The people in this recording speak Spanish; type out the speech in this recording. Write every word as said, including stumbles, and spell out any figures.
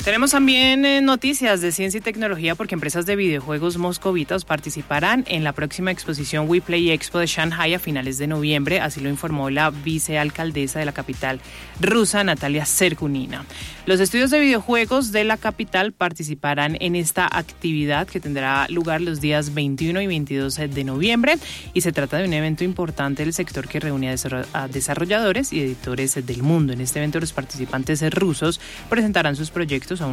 Tenemos también eh, noticias de ciencia y tecnología porque empresas de videojuegos moscovitas participarán en la próxima exposición WePlay Expo de Shanghai a finales de noviembre, así lo informó la vicealcaldesa de la capital rusa, Natalia Serkunina. Los estudios de videojuegos de la capital participarán en esta actividad que tendrá lugar los días veintiuno y veintidós de noviembre y se trata de un evento importante del sector que reúne a desarrolladores y editores del mundo. En este evento los participantes rusos presentarán sus proyectos